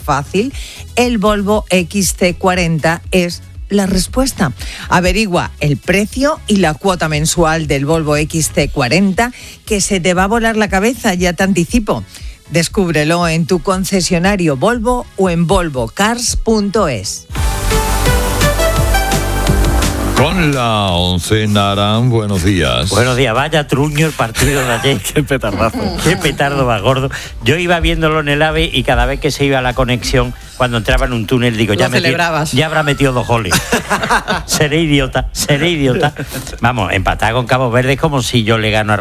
fácil, el Volvo XC40 es la respuesta. Averigua el precio y la cuota mensual del Volvo XC40, que se te va a volar la cabeza, ya te anticipo. Descúbrelo en tu concesionario Volvo o en volvocars.es. Con la 11, Naran, buenos días. Buenos días, vaya truño el partido de ayer. Qué petardazo. Qué petardo más gordo. Yo iba viéndolo en el AVE y cada vez que se iba a la conexión, cuando entraba en un túnel, digo, ya habrá metido 2 goles. Seré idiota. Vamos, empatar con Cabo Verde es como si yo le gano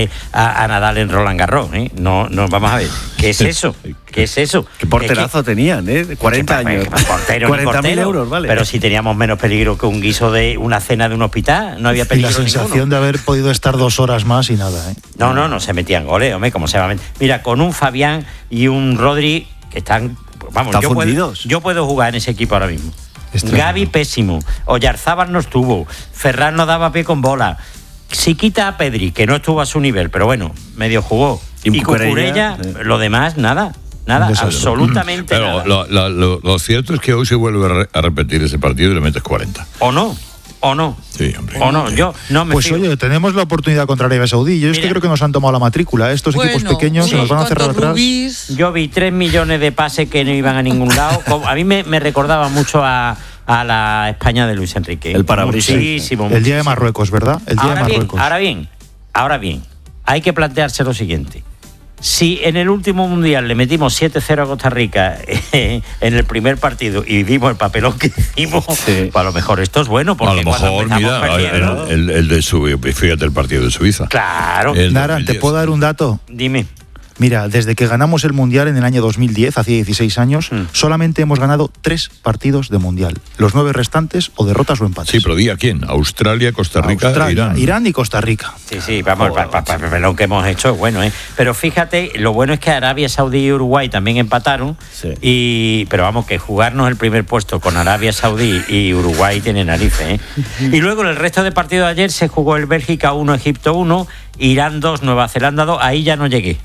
a Nadal en Roland Garros, ¿eh? No, vamos a ver. ¿Qué es eso? Qué porterazo tenían, ¿eh? 40 años. Portero, 40.000 euros, vale. Pero si teníamos menos peligro que un guiso de una cena de un hospital, no había peligro. Y la sensación ninguno de haber podido estar 2 horas más y nada, ¿eh? No se metían goles, hombre, como se va a meter. Mira, con un Fabián y un Rodri que están... Vamos, yo puedo jugar en ese equipo ahora mismo. Gavi pésimo, Oyarzábal no estuvo, Ferran no daba pie con bola. Si quita a Pedri, que no estuvo a su nivel, pero bueno, medio jugó. Y Cucurella, lo demás, nada, absolutamente pero nada. Lo cierto es que hoy se vuelve a repetir ese partido y le metes 40. ¿O no? Sí, hombre. ¿O no? Yo no me Pues oye, tenemos la oportunidad contra Arabia Saudí. Yo es que creo que nos han tomado la matrícula. Estos equipos pequeños se nos van a cerrar atrás. Yo vi 3 millones de pases que no iban a ningún lado. A mí me recordaba mucho a la España de Luis Enrique. El parabrisas. Muchísimo. El día de Marruecos, ¿verdad? El día de Marruecos. Ahora bien, hay que plantearse lo siguiente. Si en el último mundial le metimos 7-0 a Costa Rica en el primer partido y vimos el papelón que hicimos, pues a lo mejor esto es bueno. Porque a lo mejor, mira, el de Suiza, fíjate el partido de Suiza. Claro. Naran, ¿te puedo dar un dato? Dime. Mira, desde que ganamos el Mundial en el año 2010, hace 16 años, solamente hemos ganado 3 partidos de Mundial. Los 9 restantes o derrotas o empates. Sí, pero ¿a quién? Australia, Costa Rica, Irán y Costa Rica. Sí, vamos, lo que hemos hecho es bueno, ¿eh? Pero fíjate, lo bueno es que Arabia Saudí y Uruguay también empataron, pero vamos, que jugarnos el primer puesto con Arabia Saudí y Uruguay tiene narices, ¿eh? Y luego en el resto de partidos de ayer se jugó el Bélgica 1, Egipto 1, Irán 2, Nueva Zelanda 2, ahí ya no llegué.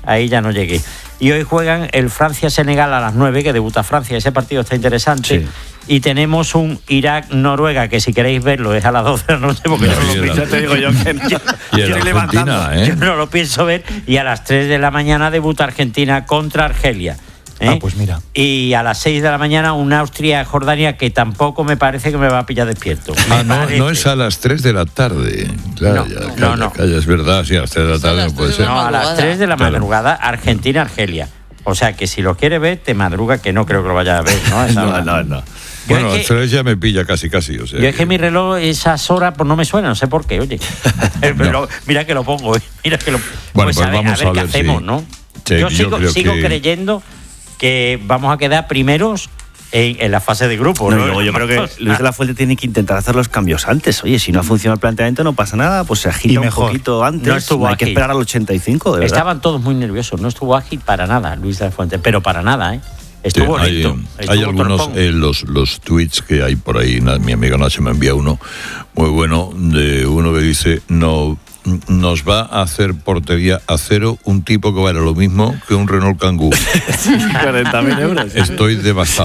Y hoy juegan el Francia-Senegal a las 9, que debuta Francia, ese partido está interesante. Sí. Y tenemos un Irak-Noruega, que si queréis verlo es a las 12 de la noche, porque ya te digo yo que estoy levantando. Yo no lo pienso ver, y a las 3 de la mañana debuta Argentina contra Argelia. Pues mira. Y a las 6 de la mañana una Austria-Jordania que tampoco me parece que me va a pillar despierto. No es a las 3 de la tarde. Claro, no. Es verdad, sí, a las 3 de la tarde no puede ser. No, a las 3 de la madrugada, Argentina-Argelia. O sea que si lo quiere ver, te madruga, que no creo que lo vaya a ver, ¿no? No. Bueno, a las 3 ya me pilla casi. O sea, yo es que mi reloj, esas horas, pues no me suena, no sé por qué, oye. Pero mira que lo pongo, Mira que lo... Bueno, pues vamos a ver qué hacemos, ¿no? Sí, yo sigo creyendo que vamos a quedar primeros en la fase de grupo, ¿no? Yo creo que Luis de la Fuente tiene que intentar hacer los cambios antes. Oye, si no ha funcionado el planteamiento, no pasa nada, pues se agita un poquito antes. No estuvo hay que esperar al 85, de verdad. Estaban todos muy nerviosos, no estuvo ágil para nada Luis de la Fuente, pero para nada, ¿eh? Estuvo lento. Hay algunos, los tweets que hay por ahí, mi amiga Nacho me envía uno muy bueno, de uno que dice, no... Nos va a hacer portería a cero un tipo que vale lo mismo que un Renault Kangoo. 40.000 euros. Estoy devastado.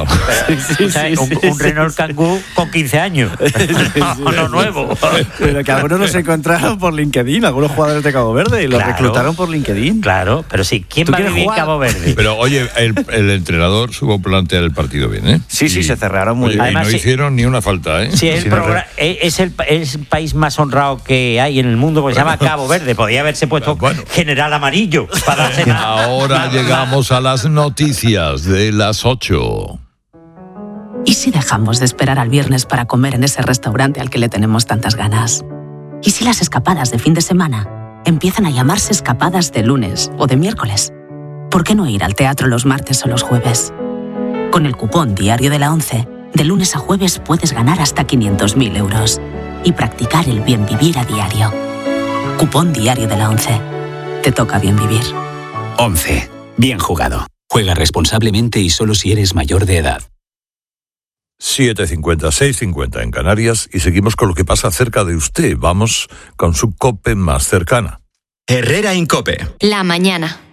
Un Renault Kangoo con 15 años. No nuevo. Pero que algunos los encontraron por LinkedIn, algunos jugadores de Cabo Verde, y los reclutaron por LinkedIn. Claro, pero sí, ¿quién va a vivir en Cabo Verde? Pero oye, el entrenador supo plantear el partido bien, ¿eh? Sí, se cerraron muy bien. Además, y no hicieron ni una falta, ¿eh? Sí, es el país más honrado que hay en el mundo, porque se llama Cabo Verde. Podría haberse puesto General Amarillo para darse Ahora llegamos a las noticias de las 8. ¿Y si dejamos de esperar al viernes para comer en ese restaurante al que le tenemos tantas ganas? ¿Y si las escapadas de fin de semana empiezan a llamarse escapadas de lunes o de miércoles? ¿Por qué no ir al teatro los martes o los jueves? Con el cupón Diario de la 11, de lunes a jueves puedes ganar hasta 500.000 euros y practicar el bien vivir a diario. Cupón Diario de la 11. Te toca bien vivir. 11. Bien jugado. Juega responsablemente y solo si eres mayor de edad. 7:50, 6:50 en Canarias y seguimos con lo que pasa cerca de usted. Vamos con su COPE más cercana. Herrera Incope. La mañana.